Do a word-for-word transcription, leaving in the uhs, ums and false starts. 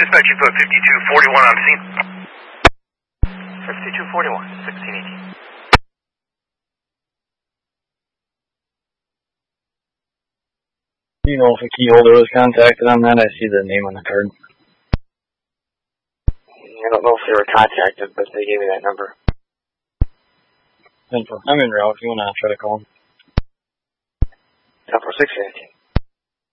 Dispatch, you put fifty-two forty-one on scene. fifty-two forty-one, sixteen eighteen. Do you know if a key holder was contacted on that? I see the name on the card. I don't know if they were contacted, but they gave me that number. I'm in route if you want to try to call them. ten four six eighteen.